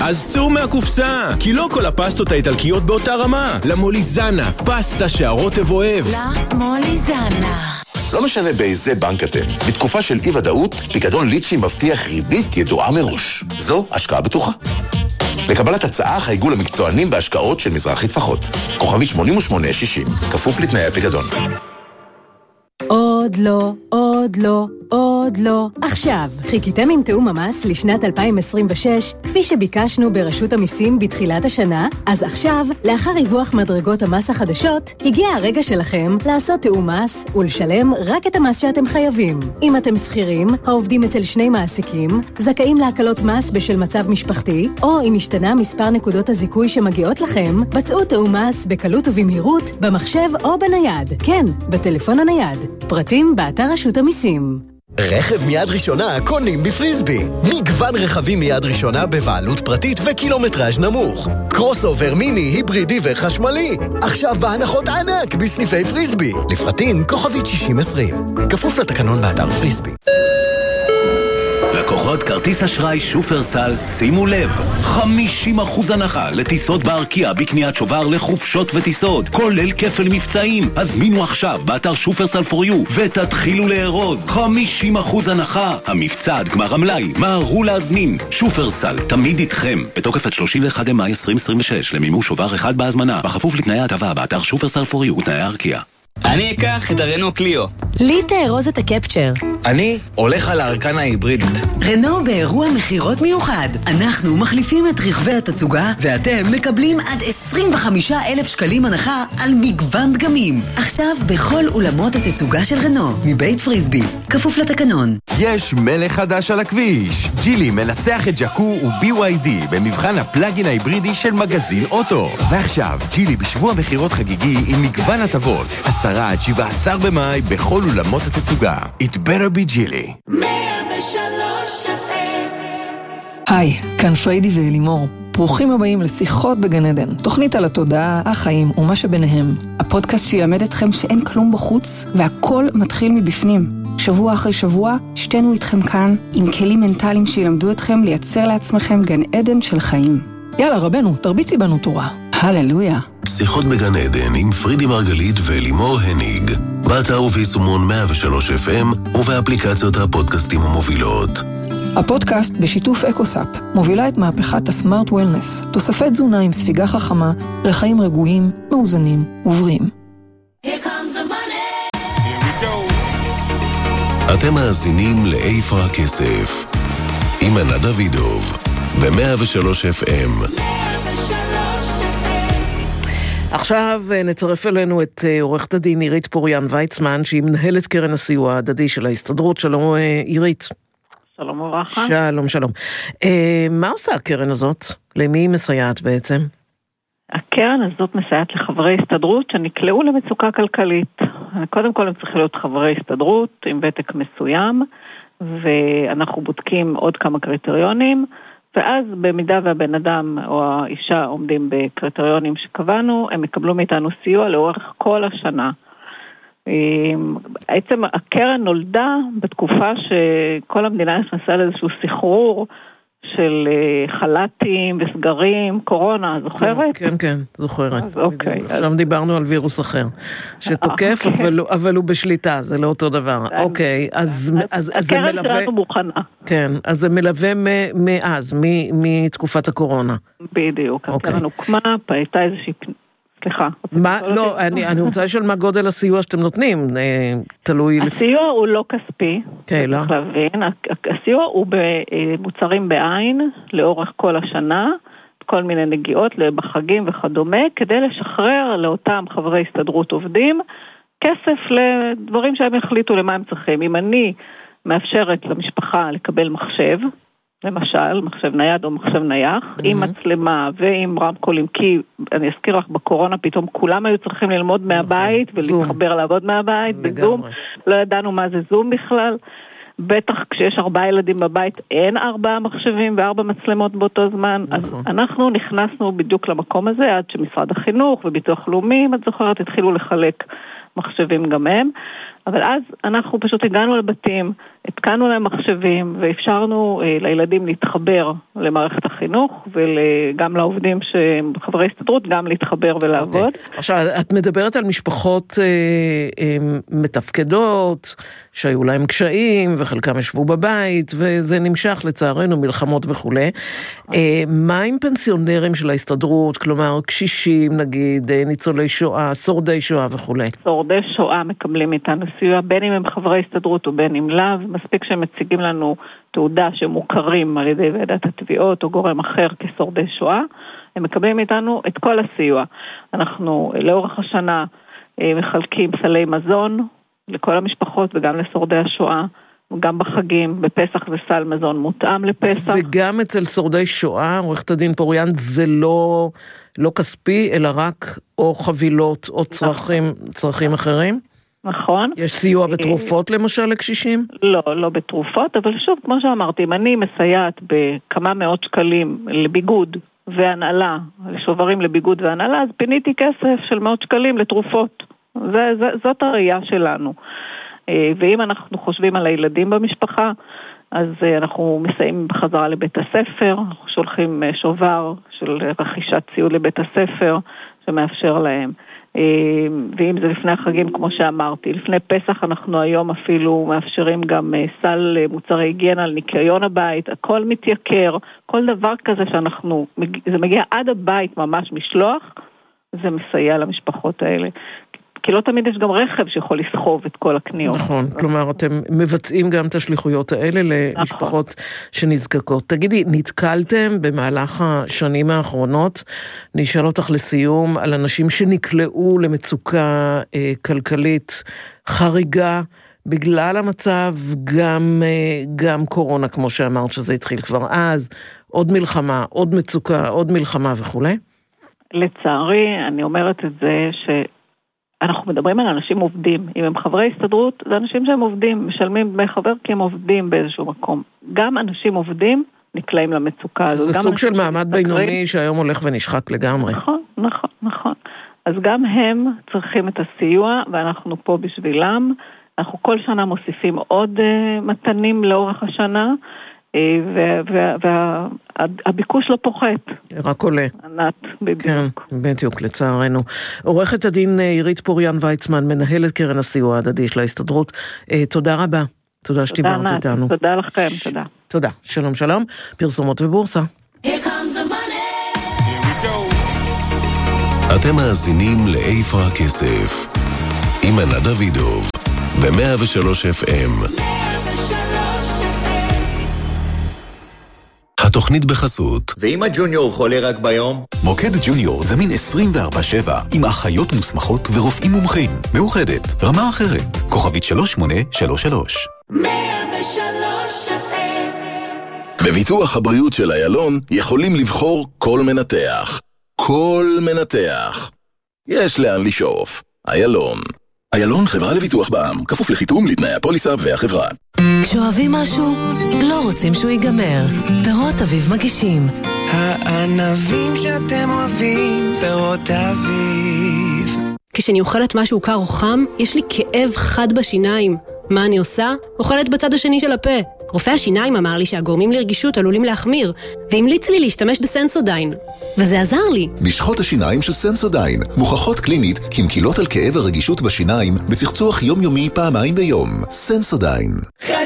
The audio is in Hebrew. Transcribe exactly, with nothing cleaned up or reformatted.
אז צאו מהקופסה, כי לא כל הפסטות האיטלקיות באותה רמה. למוליזנה, פסטה שהרוטב אוהב. למוליזנה. לא משנה באיזה בנק אתם. בתקופה של אי ודאות, פיקדון ליצ'י מבטיח ריבית ידועה מראש. זו השקעה בטוחה. לקבלת הצעה חייגו למקצוענים בהשקעות של מזרחי טפחות. כוכבי שמונים ושמונה שישים, כפוף לתנאי הפיקדון. עוד לא, עוד לא, עוד לא. עכשיו, חיכיתם עם תאום המס לשנת אלפיים עשרים ושש, כפי שביקשנו ברשות המיסים בתחילת השנה? אז עכשיו, לאחר ריווח מדרגות המס החדשות, הגיע הרגע שלכם לעשות תאום מס ולשלם רק את המס שאתם חייבים. אם אתם שכירים, העובדים אצל שני מעסיקים, זכאים להקלות מס בשל מצב משפחתי, או אם השתנה מספר נקודות הזיכוי שמגיעות לכם, בצעו תאום מס בקלות ובמהירות, במחשב או בנייד. כן, בטלפון הנייד. פרטים באתר רשות המיסים. רכב מיד ראשונה קונים בפריסבי. מגוון רכבים מיד ראשונה בבעלות פרטית וקילומטראז' נמוך. קרוס אובר מיני, היברידי וחשמלי. עכשיו בהנחות ענק בסניפי פריסבי. לפרטים כוכבית שישים עשרים. כפוף לתקנון באתר פריסבי. לקוחות כרטיס אשראי שופרסל, שימו לב, חמישים אחוז הנחה לטיסות בארקיע בקניית שובר לחופשות וטיסות, כולל כפל מבצעים. הזמינו עכשיו באתר שופרסל פור יו ותתחילו לארוז. חמישים אחוז הנחה. המבצע עד גמר המלאי. מהרו להזמין. שופרסל, תמיד איתכם. בתוקף עד שלושים ואחד במאי עשרים עשרים ושש למימוש שובר אחד בהזמנה, בכפוף לתנאי ההטבה באתר שופרסל פור יו ותנאי הארקיע. אני אקח את הרנו קליו. לי תארוז את הקפצ'ר. אני הולך על הארקנה ההיברידית. רנו באירוע מחירות מיוחד. אנחנו מחליפים את רכבי התצוגה, ואתם מקבלים עד עשרים וחמישה אלף שקלים הנחה על מגוון דגמים. עכשיו בכל אולמות התצוגה של רנו, מבית פריסבי. כפוף לתקנון. יש מלך חדש על הכביש. ג'ילי מנצח את ג'קו ו-בי וואי די במבחן הפלאגין ההיברידי של מגזין אוטו. ועכשיו, ג'ילי בשבוע מחירות חגיגי עם מגוון הטבות. עשרה עד שבעה עשר במאי בכל אולמות התצוגה. It better be ג'ילי. מאה ושלוש אף אם. היי, כאן פריידי ואלימור. ברוכים הבאים לשיחות בגן עדן. תוכנית על התודעה, החיים ומה שביניהם. הפודקאסט שילמד אתכם שאין כלום בחוץ והכל מתחיל מבפנים. שבוע אחרי שבוע, שתינו איתכם כאן עם כלים מנטליים שילמדו אתכם לייצר לעצמכם גן עדן של חיים. יאללה רבנו, תרביצי בנו תורה. הללויה. שיחות בגן עדן עם פרידי מרגלית ולימור הניג. באתר וביישומון מאה ושלוש אף אם ובאפליקציות הפודקאסטים המובילות. הפודקאסט בשיתוף אקוסאפ מובילה את מהפכת הסמארט וולנס, תוספי תזונה עם ספיגה חכמה לחיים רגועים, מאוזנים ובריאים. Here comes the money. Here we go. אתם מאזינים לאיפה הכסף עם ענת דוידוב ב-מאה ושלוש אף אם. עכשיו נצרף אלינו את עורכת הדין עירית פוריאן ויצמן, שהיא מנהלת קרן הסיוע ההדדי של ההסתדרות. שלום עירית. שלום וברכה. שלום, שלום. מה עושה הקרן הזאת? למי היא מסייעת בעצם? הקרן הזאת מסייעת לחברי הסתדרות שנקלעו למצוקה כלכלית. קודם כל הם צריכים להיות חברי הסתדרות עם ותק מסוים, ואנחנו בודקים עוד כמה קריטריונים, ואז במידה והבן אדם או האישה עומדים בקריטריונים שקבענו, הם יקבלו מאיתנו סיוע לאורך כל השנה. בעצם הקרן נולדה בתקופה שכל המדינה נכנסה לאיזשהו סחרור של חל"תים וסגרים, קורונה, זוכרת? כן, כן, זוכרת. אז, אוקיי. עכשיו אז... דיברנו על וירוס אחר, שתוקף, אוקיי. אבל, אבל הוא בשליטה, זה לא אותו דבר. אני... אוקיי, אז, אז, אז זה מלווה... הקרן שלנו מוכנה. כן, אז זה מלווה מאז, מתקופת הקורונה. בדיוק, אוקיי. הקרן הוקמה, הייתה איזושהי... סליחה. מה, לא, אני, אני רוצה לשאול מה גודל הסיוע שאתם נותנים, תלוי... הסיוע לפ... הוא לא כספי, כן, לא. צריך להבין, הסיוע הוא במוצרים בעין, לאורך כל השנה, כל מיני נגיעות בחגים וכדומה, כדי לשחרר לאותם חברי הסתדרות עובדים, כסף לדברים שהם החליטו למה הם צריכים. אם אני מאפשרת למשפחה לקבל מחשב, למשל, מחשב נייד או מחשב נייח, mm-hmm. עם מצלמה ועם רמקולים, כי אני אזכיר לך, בקורונה פתאום כולם היו צריכים ללמוד מהבית, ולהתחבר לעבוד מהבית, בזום, לא ידענו מה זה זום בכלל, בטח כשיש ארבעה ילדים בבית, אין ארבעה מחשבים וארבע מצלמות באותו זמן, אז אנחנו נכנסנו בדיוק למקום הזה, עד שמשרד החינוך וביטוח לאומי, אם את זוכרת, התחילו לחלק מחשבים גם הם, אבל אז אנחנו פשוט הגענו לבתים, התקנו להם מחשבים, ואפשרנו אה, לילדים להתחבר למערכת החינוך, וגם לעובדים שהם חברי הסתדרות, גם להתחבר ולעבוד. Okay. עכשיו, את מדברת על משפחות אה, אה, מתפקדות, שהיו להם קשיים, וחלקם ישבו בבית, וזה נמשך לצערנו, מלחמות וכו'. אה, מה עם פנסיונרים של ההסתדרות, כלומר, קשישים נגיד, ניצולי שואה, שורדי שואה וכו'? שורדי שואה מקבלים איתנו סיוע, בין אם הם חברי הסתדרות ובין אם לאו, מספיק שהם מציגים לנו תעודה שמוכרים על ידי ועדת התביעות או גורם אחר כשורדי שואה, הם מקבלים איתנו את כל הסיוע. אנחנו לאורך השנה מחלקים סלי מזון לכל המשפחות וגם לשורדי השואה, גם בחגים, בפסח זה סל מזון מותאם לפסח. וגם אצל שורדי שואה, עורכת הדין פוריאן, זה לא, לא כספי, אלא רק או חבילות או צרכים, צרכים אחרים? נכון. יש סיוע בתרופות למשל לקשישים? לא, לא בתרופות, אבל שוב, כמו שאמרתי, אם אני מסייעת בכמה מאות שקלים לביגוד והנעלה, לשוברים לביגוד והנעלה, אז פיניתי כסף של מאות שקלים לתרופות. זה, זה, זאת הראייה שלנו. ואם אנחנו חושבים על הילדים במשפחה, אז אנחנו מסייעים בחזרה לבית הספר, אנחנו שולחים שובר של רכישת ציוד לבית הספר, שמאפשר להם. ואם זה לפני החגים, כמו שאמרתי, לפני פסח אנחנו היום אפילו מאפשרים גם סל מוצרי היגיינה על ניקיון הבית, הכל מתייקר, כל דבר כזה שאנחנו, זה מגיע עד הבית ממש משלוח, זה מסייע למשפחות האלה. כי לא תמיד יש גם רכב שיכול לסחוב את כל הקניות. נכון, כלומר אתם מבצעים גם את השליחויות האלה למשפחות שנזקקות. תגידי, נתקלתם במהלך השנים האחרונות, נשאל אותך לסיום, על אנשים שנקלעו למצוקה אה, כלכלית חריגה, בגלל המצב, גם, אה, גם קורונה, כמו שאמרת שזה התחיל כבר אז, עוד מלחמה, עוד מצוקה, עוד מלחמה וכו'? לצערי, אני אומרת את זה ש... אנחנו מדברים על אנשים עובדים. אם הם חברי הסתדרות, זה אנשים שהם עובדים, משלמים דמי חבר כי הם עובדים באיזשהו מקום. גם אנשים עובדים נקלעים למצוקה הזו. זה סוג של מעמד בינוני שהיום הולך ונשחק לגמרי. נכון, נכון, נכון. אז גם הם צריכים את הסיוע, ואנחנו פה בשבילם. אנחנו כל שנה מוסיפים עוד uh, מתנים לאורך השנה, והביקוש לא פוחת. רק עולה. ענת, בדיוק. כן, בדיוק, לצערנו. עורכת הדין עירית פוריאן ויצמן, מנהלת קרן הסיוע ההדדי של ההסתדרות, תודה רבה. תודה שדיברת איתנו. תודה לכם, תודה. תודה. שלום, שלום. פרסומות ובורסה. Here comes the money. אתם מאזינים לאיפה הכסף עם ענת דוידוב ב-מאה ושלוש אף אם. התוכנית בחסות. ואם הג'וניור חולה רק ביום? מוקד ג'וניור זמין עשרים וארבע שבע עם אחיות מוסמכות ורופאים מומחים. מאוחדת, רמה אחרת. כוכבית שלוש שמונה שלוש שלוש. מאה ושלוש אף אם. בביטוח הבריאות של איילון יכולים לבחור כל מנתח. כל מנתח. יש לאן לשאוף. איילון. איילון חברה לביטוח בע"מ, כפוף לחיתום לתנאי הפוליסה והחברה. כשאוהבים משהו, לא רוצים שהוא ייגמר. פירות אביב מגישים. הענבים שאתם אוהבים, פירות אביב. כשאני אוכלת משהו קר או חם, יש לי כאב חד בשיניים. מה אני עושה? אוכלת בצד השני של הפה. רופא השיניים אמר לי שהגורמים לרגישות עלולים להחמיר, והמליץ לי להשתמש בסנסודיין. וזה עזר לי. משחות השיניים של סנסודיין מוכחות קלינית כמקילות על כאב הרגישות בשיניים בצחצוח יומיומי פעמיים ביום. סנסודיין.